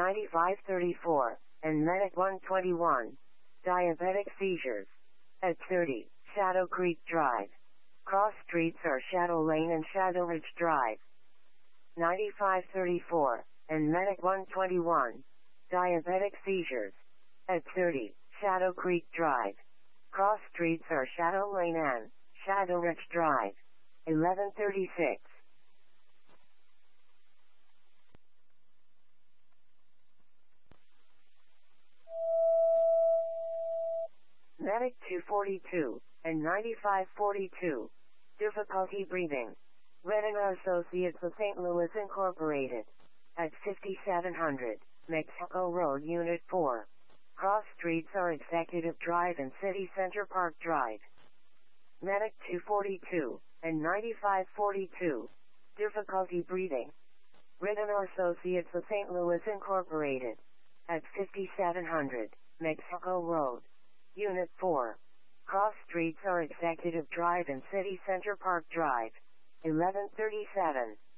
9534, and Medic 121. Diabetic seizures. At 30, Shadow Creek Drive. Cross streets are Shadow Lane and Shadow Ridge Drive. 9534, and Medic 121. Diabetic seizures. At 30, Shadow Creek Drive. Cross streets are Shadow Lane and Shadow Ridge Drive. 1136. Medic 242, and 9542. Difficulty breathing. Retina Associates of St. Louis Incorporated. At 5700, Mexico Road, Unit 4. Cross streets are Executive Drive and City Center Park Drive. Medic 242, and 9542. Difficulty breathing. Retina Associates of St. Louis Incorporated. At 5700, Mexico Road. Unit 4. Cross streets are Executive Drive and City Center Park Drive. 1137.